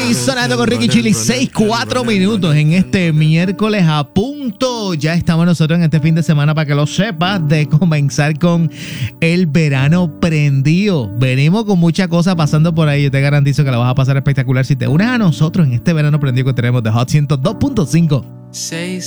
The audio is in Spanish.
ahí sonando con Ricky Chili, 6-4 minutos en este miércoles a punto. Ya estamos nosotros en este fin de semana, para que lo sepas, de comenzar con el verano prendido. Venimos con muchas cosas pasando por ahí. Yo te garantizo que la vas a pasar espectacular si te unes a nosotros en este verano prendido que tenemos de Hot 102.5.